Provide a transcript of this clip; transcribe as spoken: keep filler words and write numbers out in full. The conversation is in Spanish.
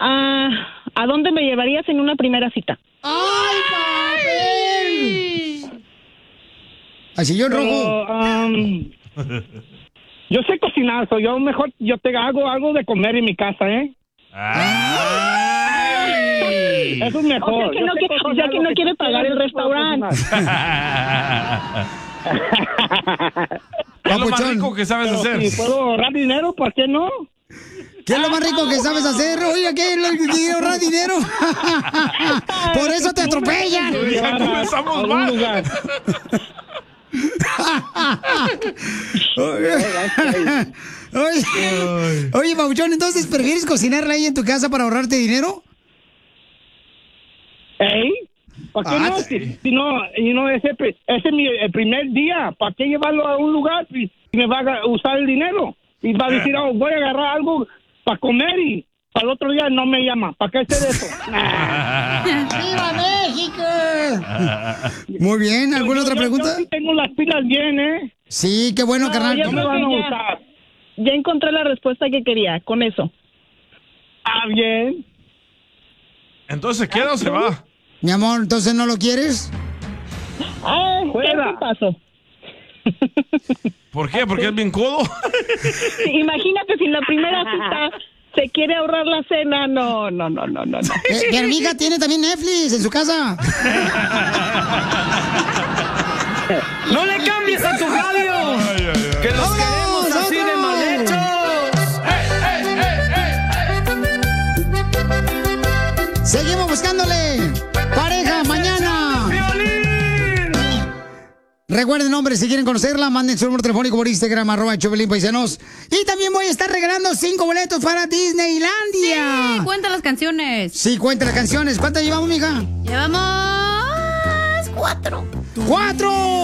Ah, ¿a dónde me llevarías en una primera cita? ¡Ay, papel! Al sillón rojo. Um, yo sé cocinar, so yo mejor yo te hago algo de comer en mi casa, ¿eh? Ay. Eso es mejor. O sea que Yo no, sé que, o cocinar sea que lo no que quiere tú pagar el quieras, yo puedo restaurante. ¿Qué es lo más Papuchón. rico que sabes Pero hacer? si puedo ahorrar dinero, ¿por qué no? ¿Qué es lo más rico que sabes hacer? Oiga, ¿qué es lo que quiere ahorrar dinero? Por eso te atropellan. Ya comenzamos A algún mal. lugar. Oye, oye, Papuchón, entonces, ¿prefieres cocinarla ahí en tu casa para ahorrarte dinero? ¿Ey? ¿Para qué Ah, no? sí. Si, si no, y no ese, pri- ese es mi el primer día. ¿Para qué llevarlo a un lugar si, si me va a usar el dinero? Y va a decir, oh, voy a agarrar algo para comer y para el otro día no me llama. ¿Para qué hacer eso? ¡Viva México! Muy bien, ¿alguna Yo- otra yo- pregunta? Yo sí tengo las pilas bien, ¿eh? Sí, qué bueno, No, carnal. yo No me creo van que a ya. usar. Ya encontré la respuesta que quería, con eso. Ah, bien. Entonces, ¿se queda o se va? Mi amor, ¿entonces no lo quieres? Ay, Fuera. ¿qué paso? ¿Por qué? ¿Porque es bien codo? Imagínate si en la primera cita se quiere ahorrar la cena. No, no, no, no, no, no. Eh, mi amiga tiene también Netflix en su casa. ¡No le cambies a tu radio! Ay, ay, ay. ¡Que los ¡Vámonos, queremos así de vámonos! mal hechos! Seguimos buscándole pareja mañana. ¡Violín! Recuerden, hombres, si quieren conocerla, manden su número telefónico por Instagram, arroba Chovelín Paisanos. Y también voy a estar regalando cinco boletos para Disneylandia. Sí, cuenta las canciones. Sí, cuenta las canciones. ¿Cuántas llevamos, mija? Llevamos cuatro. ¡Cuatro!